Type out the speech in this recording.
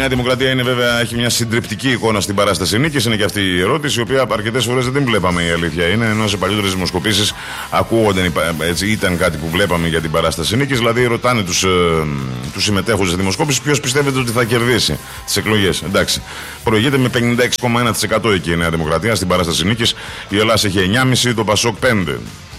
Νέα Δημοκρατία είναι βέβαια, έχει μια συντριπτική εικόνα στην παράσταση νίκης. Είναι και αυτή η ερώτηση, η οποία αρκετές φορές δεν την βλέπαμε, η αλήθεια είναι. Ενώ σε παλιότερες δημοσκοπήσεις ακούγονταν, έτσι, ήταν κάτι που βλέπαμε για την παράσταση νίκης. Δηλαδή, ρωτάνε τους συμμετέχους στη δημοσκόπηση ποιος πιστεύετε ότι θα κερδίσει τις εκλογές. Εντάξει. Προηγείται με 56,1% εκεί η Νέα Δημοκρατία στην παράσταση νίκης. Η Ελλάδα έχει 9,5%, το Πασόκ 5%.